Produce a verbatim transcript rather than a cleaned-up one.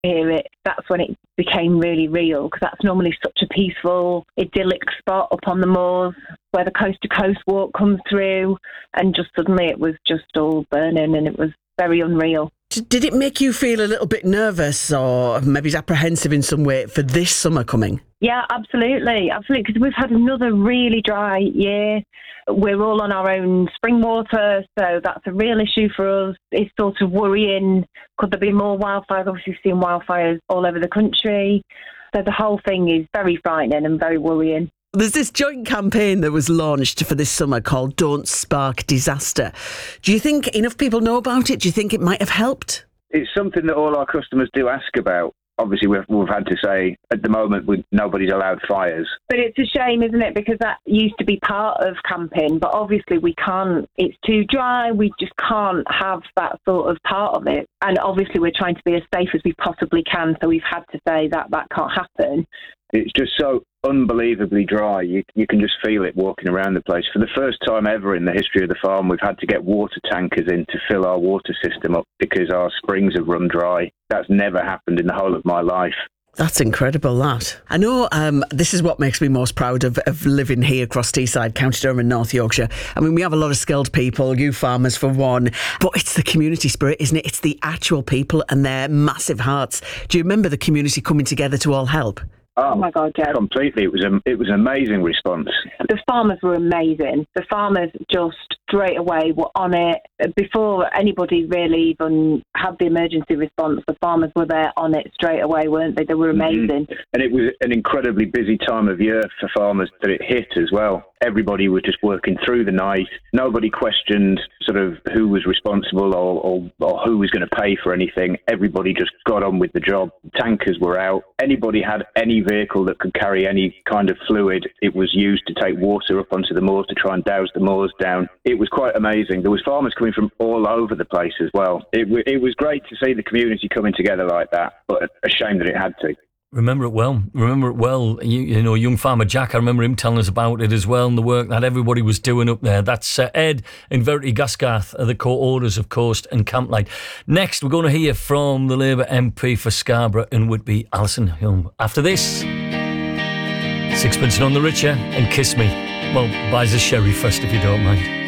hear it, that's when it became really real, because that's normally such a peaceful, idyllic spot up on the moors where the coast to coast walk comes through, and just suddenly it was just all burning and it was very unreal. Did it make you feel a little bit nervous or maybe apprehensive in some way for this summer coming? Yeah, absolutely. Absolutely. Because we've had another really dry year. We're all on our own spring water, so that's a real issue for us. It's sort of worrying. Could there be more wildfires? Obviously, we've seen wildfires all over the country. So the whole thing is very frightening and very worrying. There's this joint campaign that was launched for this summer called Don't Spark Disaster. Do you think enough people know about it? Do you think it might have helped? It's something that all our customers do ask about. Obviously, we've, we've had to say, at the moment, we, nobody's allowed fires. But it's a shame, isn't it? Because that used to be part of camping, but obviously we can't. It's too dry. We just can't have that sort of part of it. And obviously we're trying to be as safe as we possibly can, so we've had to say that that can't happen. It's just so unbelievably dry. You, you can just feel it walking around the place. For the first time ever in the history of the farm, we've had to get water tankers in to fill our water system up because our springs have run dry. That's never happened in the whole of my life. That's incredible, that. I know um, this is what makes me most proud of, of living here across Teesside, County Durham and North Yorkshire. I mean, we have a lot of skilled people, you farmers for one, but it's the community spirit, isn't it? It's the actual people and their massive hearts. Do you remember the community coming together to all help? Oh, oh my God, yeah. Completely. It was a, it was an amazing response. The farmers were amazing. The farmers just straight away were on it. Before anybody really even had the emergency response, the farmers were there on it straight away, weren't they? They were amazing. Mm-hmm. And it was an incredibly busy time of year for farmers that it hit as well. Everybody was just working through the night. Nobody questioned sort of who was responsible or, or, or who was going to pay for anything. Everybody just got on with the job. Tankers were out. Anybody had any vehicle that could carry any kind of fluid, it was used to take water up onto the moors to try and douse the moors down. It was quite amazing. There was farmers coming from all over the place as well. It, w- it was great to see the community coming together like that, but a shame that it had to. Remember it well. Remember it well. You, you know, young farmer Jack, I remember him telling us about it as well and the work that everybody was doing up there. That's uh, Ed and Verity Gaskarth, are the co-owners of Coast and Camplight. Next, we're going to hear from the Labour M P for Scarborough and Whitby, Alison Hume. After this, Sixpence None the Richer and Kiss Me. Well, buys a sherry first if you don't mind.